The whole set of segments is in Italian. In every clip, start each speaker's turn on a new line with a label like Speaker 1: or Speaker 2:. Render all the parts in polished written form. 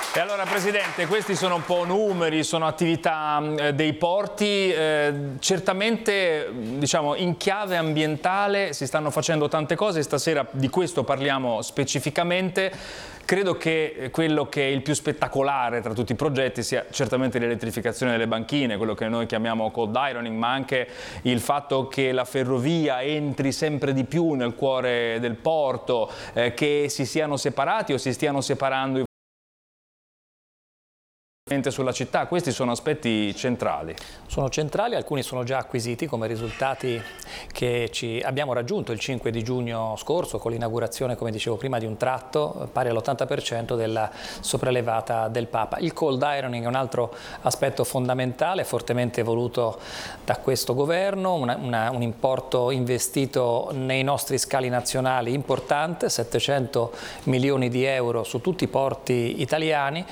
Speaker 1: E allora Presidente, questi sono un po' numeri, sono attività dei porti, certamente diciamo in chiave ambientale si stanno facendo tante cose, stasera di questo parliamo specificamente. Credo che quello che è il più spettacolare tra tutti i progetti sia certamente l'elettrificazione delle banchine, quello che noi chiamiamo cold ironing, ma anche il fatto che la ferrovia entri sempre di più nel cuore del porto, che si siano separati o si stiano separando i sulla città. Questi sono aspetti centrali.
Speaker 2: Sono centrali, alcuni sono già acquisiti come risultati che abbiamo raggiunto il 5 di giugno scorso con l'inaugurazione, come dicevo prima, di un tratto pari all'80% della sopraelevata del Papa. Il cold ironing è un altro aspetto fondamentale, fortemente voluto da questo governo, un importo investito nei nostri scali nazionali importante, 700 milioni di euro su tutti i porti italiani,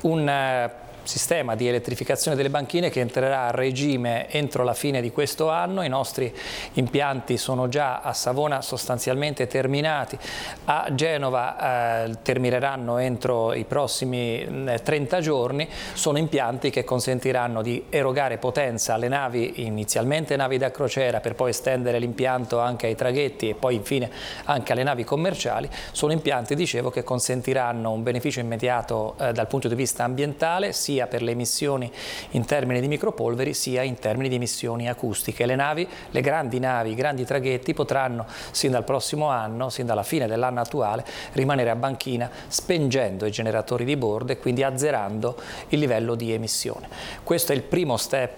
Speaker 2: un sistema di elettrificazione delle banchine che entrerà a regime entro la fine di questo anno. I nostri impianti sono già a Savona sostanzialmente terminati, a Genova termineranno entro i prossimi 30 giorni. Sono impianti che consentiranno di erogare potenza alle navi, inizialmente navi da crociera, per poi estendere l'impianto anche ai traghetti e poi infine anche alle navi commerciali. Sono impianti, dicevo, che consentiranno un beneficio immediato dal punto di vista ambientale, sia per le emissioni in termini di micropolveri sia in termini di emissioni acustiche. Le navi, le grandi navi, i grandi traghetti potranno sin dal prossimo anno, sin dalla fine dell'anno attuale, rimanere a banchina spengendo i generatori di bordo e quindi azzerando il livello di emissione. Questo è il primo step.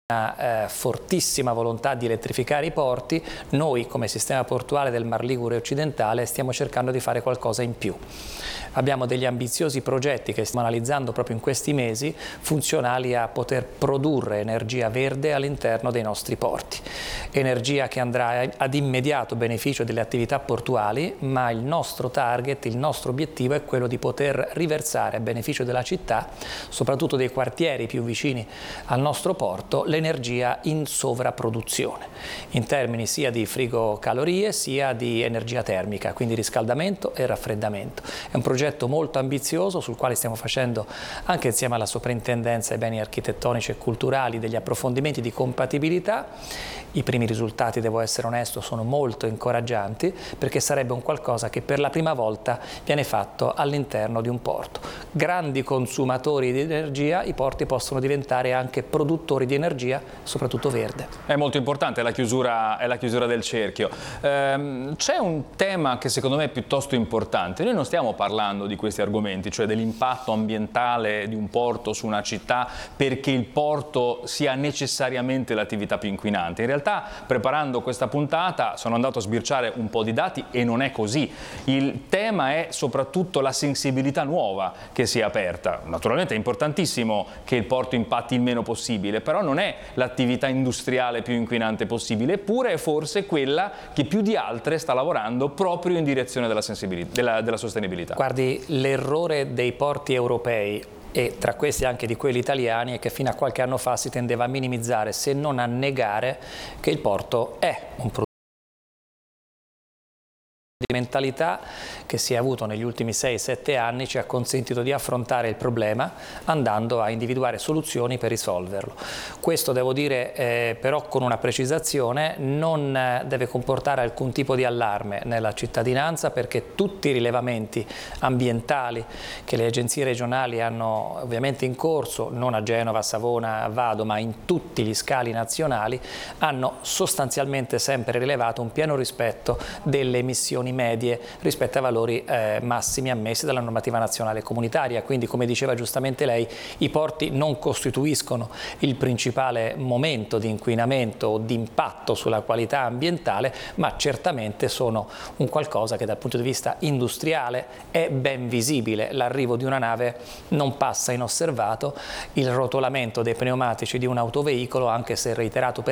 Speaker 2: Una fortissima volontà di elettrificare i porti. Noi come sistema portuale del Mar Ligure occidentale stiamo cercando di fare qualcosa in più. Abbiamo degli ambiziosi progetti che stiamo analizzando proprio in questi mesi, funzionali a poter produrre energia verde all'interno dei nostri porti. Energia che andrà ad immediato beneficio delle attività portuali, ma il nostro target, il nostro obiettivo è quello di poter riversare a beneficio della città, soprattutto dei quartieri più vicini al nostro porto, l'energia in sovrapproduzione, in termini sia di frigocalorie sia di energia termica, quindi riscaldamento e raffreddamento. È un progetto molto ambizioso sul quale stiamo facendo, anche insieme alla Soprintendenza ai beni architettonici e culturali, degli approfondimenti di compatibilità. I primi risultati, devo essere onesto, sono molto incoraggianti, perché sarebbe un qualcosa che per la prima volta viene fatto all'interno di un porto. Grandi consumatori di energia, i porti possono diventare anche produttori di energia, soprattutto verde.
Speaker 1: È molto importante, è la chiusura del cerchio. C'è un tema che secondo me è piuttosto importante. Noi non stiamo parlando di questi argomenti, cioè dell'impatto ambientale di un porto su una città, perché il porto sia necessariamente l'attività più inquinante. In realtà, preparando questa puntata, sono andato a sbirciare un po' di dati e non è così. Il tema è soprattutto la sensibilità nuova che si è aperta. Naturalmente è importantissimo che il porto impatti il meno possibile, però non è l'attività industriale più inquinante possibile, eppure è forse quella che più di altre sta lavorando proprio in direzione della sostenibilità.
Speaker 2: Guardi, l'errore dei porti europei, e tra questi anche di quelli italiani, è che fino a qualche anno fa si tendeva a minimizzare, se non a negare, che il porto è un prodotto. Di mentalità che si è avuto negli ultimi 6-7 anni ci ha consentito di affrontare il problema andando a individuare soluzioni per risolverlo. Questo, devo dire, però con una precisazione, non deve comportare alcun tipo di allarme nella cittadinanza, perché tutti i rilevamenti ambientali che le agenzie regionali hanno ovviamente in corso, non a Genova, a Savona, a Vado, ma in tutti gli scali nazionali, hanno sostanzialmente sempre rilevato un pieno rispetto delle emissioni medie rispetto ai valori massimi ammessi dalla normativa nazionale e comunitaria. Quindi, come diceva giustamente lei, i porti non costituiscono il principale momento di inquinamento o di impatto sulla qualità ambientale, ma certamente sono un qualcosa che dal punto di vista industriale è ben visibile. L'arrivo di una nave non passa inosservato, il rotolamento dei pneumatici di un autoveicolo, anche se reiterato per